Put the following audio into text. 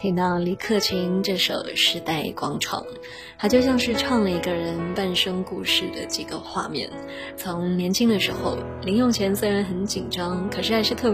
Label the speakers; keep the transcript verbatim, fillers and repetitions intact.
Speaker 1: 听到李克勤这首《时代广场》，它就像是唱了一个人半生故事的几个画面。从年轻的时候，零用钱虽然很紧张，可是还是特别